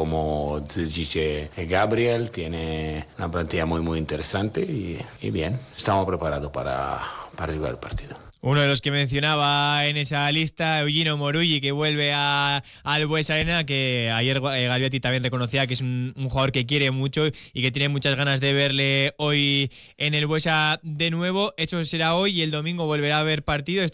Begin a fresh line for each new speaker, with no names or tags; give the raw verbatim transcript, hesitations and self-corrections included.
como dice Gabriel, tiene una plantilla muy muy interesante y, y bien, estamos preparados para, para jugar el partido.
Uno de los que mencionaba en esa lista, Eugino Morulli, que vuelve a, al Buesa Arena, que ayer eh, Gagliotti también reconocía que es un, un jugador que quiere mucho y que tiene muchas ganas de verle hoy en el Buesa de nuevo. Eso será hoy y el domingo volverá a haber partido.